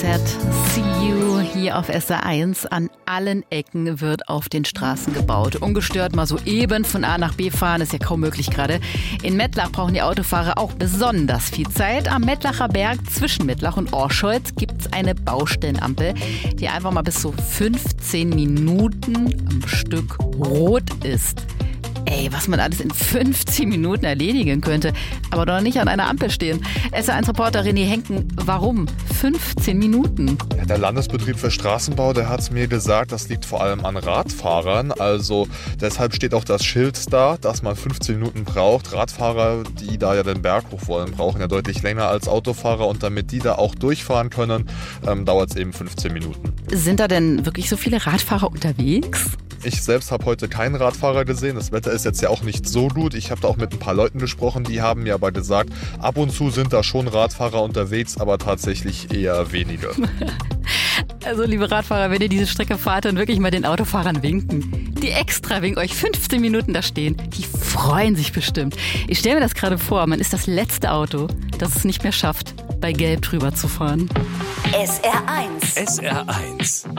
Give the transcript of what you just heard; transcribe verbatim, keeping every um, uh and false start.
See You hier auf S R eins. An allen Ecken wird auf den Straßen gebaut. Ungestört mal so eben von A nach B fahren ist ja kaum möglich gerade. In Mettlach brauchen die Autofahrer auch besonders viel Zeit. Am Mettlacher Berg zwischen Mettlach und Orscholz gibt es eine Baustellenampel, die einfach mal bis zu fünfzehn Minuten am Stück rot ist. Ey, was man alles in fünfzehn Minuten erledigen könnte, aber doch nicht an einer Ampel stehen. S R eins-Reporter René Henken, warum fünfzehn Minuten? Ja, der Landesbetrieb für Straßenbau, der hat es mir gesagt, das liegt vor allem an Radfahrern. Also deshalb steht auch das Schild da, dass man fünfzehn Minuten braucht. Radfahrer, die da ja den Berg hoch wollen, brauchen ja deutlich länger als Autofahrer. Und damit die da auch durchfahren können, ähm, dauert es eben fünfzehn Minuten. Sind da denn wirklich so viele Radfahrer unterwegs? Ich selbst habe heute keinen Radfahrer gesehen. Das Wetter ist jetzt ja auch nicht so gut. Ich habe da auch mit ein paar Leuten gesprochen, die haben mir aber gesagt, ab und zu sind da schon Radfahrer unterwegs, aber tatsächlich eher wenige. Also liebe Radfahrer, wenn ihr diese Strecke fahrt, dann wirklich mal den Autofahrern winken. Die extra wegen euch fünfzehn Minuten da stehen, die freuen sich bestimmt. Ich stelle mir das gerade vor, man ist das letzte Auto, das es nicht mehr schafft, bei Gelb drüber zu fahren. S R eins. S R eins.